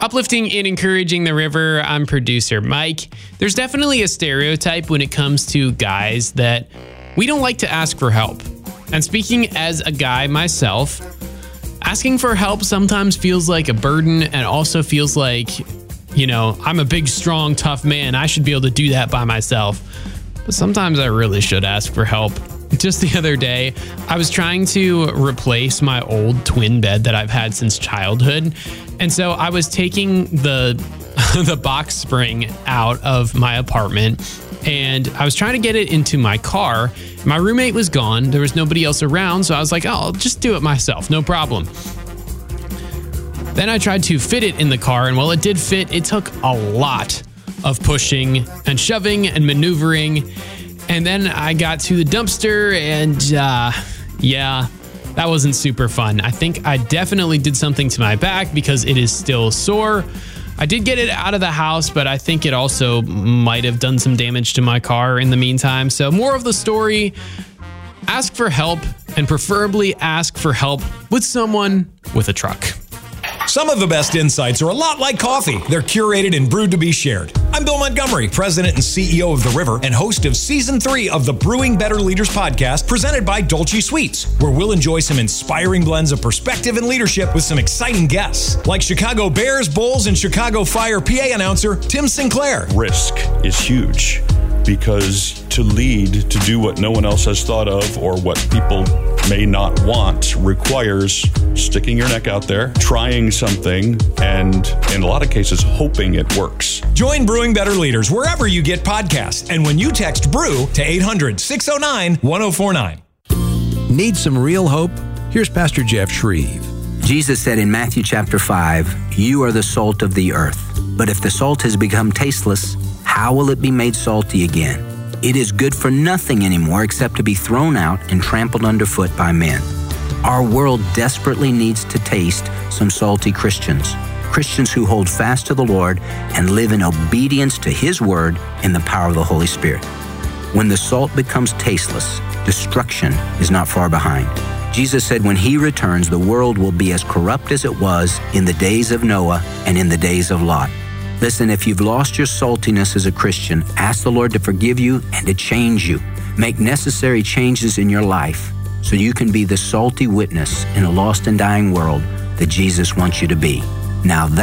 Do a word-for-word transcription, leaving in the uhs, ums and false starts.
Uplifting and encouraging the river, I'm producer Mike. There's definitely a stereotype when it comes to guys that we don't like to ask for help. And speaking as a guy myself, asking for help sometimes feels like a burden and also feels like, you know, I'm a big, strong, tough man. I should be able to do that by myself. But sometimes I really should ask for help. Just the other day, I was trying to replace my old twin bed that I've had since childhood. And so I was taking the the box spring out of my apartment and I was trying to get it into my car. My roommate was gone. There was nobody else around. So I was like, oh, I'll just do it myself. No problem. Then I tried to fit it in the car. And while it did fit, it took a lot of pushing and shoving and maneuvering. And then I got to the dumpster and uh, yeah, that wasn't super fun. I think I definitely did something to my back because it is still sore. I did get it out of the house, but I think it also might have done some damage to my car in the meantime. So more of the story, ask for help and preferably ask for help with someone with a truck. Some of the best insights are a lot like coffee. They're curated and brewed to be shared. I'm Bill Montgomery, President and C E O of The River and host of Season three of the Brewing Better Leaders podcast presented by Dolce Sweets, where we'll enjoy some inspiring blends of perspective and leadership with some exciting guests, like Chicago Bears, Bulls, and Chicago Fire P A announcer Tim Sinclair. Risk is huge because to lead, to do what no one else has thought of or what people may not want requires sticking your neck out there, trying something, and in a lot of cases, hoping it works. Join Brewing Better Leaders wherever you get podcasts. And when you text BREW to eight hundred, six oh nine, one oh four nine. Need some real hope? Here's Pastor Jeff Shreve. Jesus said in Matthew chapter five, "You are the salt of the earth. But if the salt has become tasteless, how will it be made salty again? It is good for nothing anymore except to be thrown out and trampled underfoot by men." Our world desperately needs to taste some salty Christians. Christians who hold fast to the Lord and live in obedience to His word in the power of the Holy Spirit. When the salt becomes tasteless, destruction is not far behind. Jesus said when He returns, the world will be as corrupt as it was in the days of Noah and in the days of Lot. Listen, if you've lost your saltiness as a Christian, ask the Lord to forgive you and to change you. Make necessary changes in your life so you can be the salty witness in a lost and dying world that Jesus wants you to be. Now that